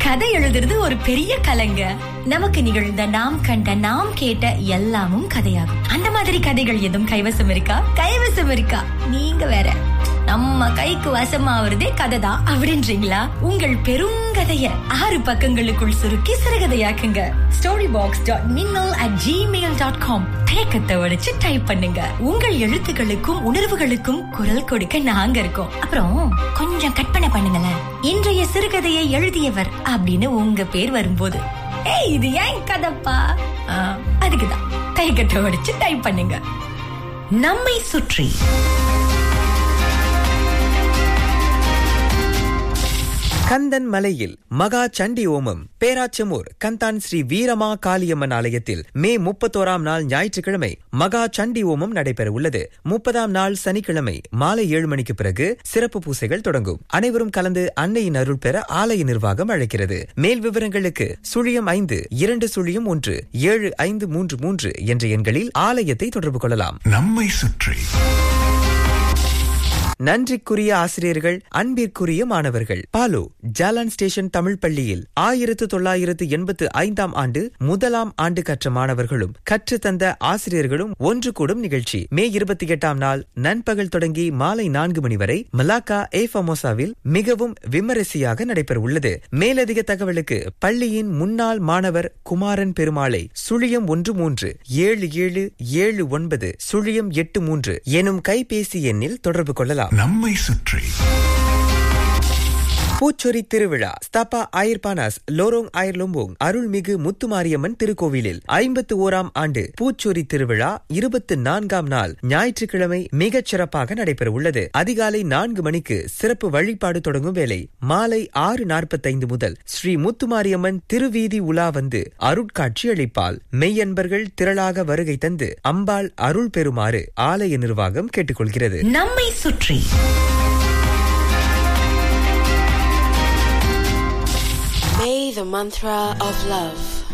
கதை எழுதுறது ஒரு பெரிய கலைங்க. நமக்கு நிகழ்ந்த, நாம் கண்ட, நாம் கேட்ட எல்லாமும் கதையாகும். அந்த மாதிரி கதைகள் எதுவும் கைவசம் இருக்கா? கைவசம் இருக்கா? நீங்க வேற. நம்ம கைக்கு வசமாவதே கதை தான் அப்படின்றீங்களா? உங்கள் பெருங்கதைய 6 பக்கங்களுக்குள் சுருக்கி சிறுகதையாக்குங்க. storybox.minnal@gmail.com. தேக்கத்தை உடைச்சு டைப் பண்ணுங்க. உங்கள் எழுத்துக்களுக்கும் உணர்வுகளுக்கும் குரல் கொடுக்க நாங்க இருக்கோம். அப்புறம் கொஞ்சம் கற்பனை பண்ணுங்களேன். இன்றைய சிறுகதையை எழுதியவர் அப்படின்னு உங்க பேர் வரும்போது, ஏய் இது ஏன் கதைப்பா, அதுக்குதான் தேக்கத்தை உடைச்சு டைப் பண்ணுங்க. நம்மை சுற்றி கந்தன் மலையில் மகா சண்டி ஓமம் பேராச்சமூர் கந்தான் ஸ்ரீ வீரமா காளியம்மன் ஆலயத்தில் மே 31ஆம் நாள் ஞாயிற்றுக்கிழமை மகா சண்டி ஓமம் நடைபெற உள்ளது. 30ஆம் நாள் சனிக்கிழமை மாலை 7 மணிக்கு பிறகு சிறப்பு பூசைகள் தொடங்கும். அனைவரும் கலந்து அன்னையின் அருள் பெற ஆலய நிர்வாகம் அழைக்கிறது. மேல் விவரங்களுக்கு 0520175333 என்ற எண்களில் ஆலயத்தை தொடர்பு கொள்ளலாம். நம்மை சுற்றி நன்றிக்குரிய ஆசிரியர்கள், அன்பிற்குரிய மாணவர்கள். பாலு ஜாலான் ஸ்டேஷன் தமிழ் பள்ளியில் 1985ஆம் ஆண்டு 1ஆம் ஆண்டு கற்ற மாணவர்களும் கற்றுத்தந்த ஆசிரியர்களும் ஒன்று கூடும் நிகழ்ச்சி மே 28ஆம் நாள் நண்பகல் தொடங்கி மாலை 4 மணி வரை மலாக்கா ஃபமோசாவில் மிகவும் விமரிசையாக நடைபெற உள்ளது. மேலதிக தகவலுக்கு பள்ளியின் முன்னாள் மாணவர் குமாரன் பெருமாளை 0137779 எனும் கைபேசி எண்ணில் தொடர்பு கொள்ளலாம். நம்மை சுற்றி பூச்சொரி திருவிழா ஸ்தபா ஆயிர்பானாஸ் லோரோங் ஆயர் லோம்போங் அருள்மிகு முத்துமாரியம்மன் திருக்கோவிலில் 51ஆம் ஆண்டு பூச்சொரி திருவிழா 24ஆம் நாள் ஞாயிற்றுக்கிழமை மிகச் சிறப்பாக நடைபெற உள்ளது. அதிகாலை 4 மணிக்கு சிறப்பு வழிபாடு தொடங்கும் வேளை மாலை 6:45 முதல் ஸ்ரீ முத்துமாரியம்மன் திருவீதி உலா வந்து அருட்காட்சி அளிப்பால். மெய்யன்பர்கள் திரளாக வருகை தந்து அம்பாள் அருள் பெறுமாறு ஆலய நிர்வாகம் கேட்டுக்கொள்கிறது. நம்மை சுற்றி May the mantra of love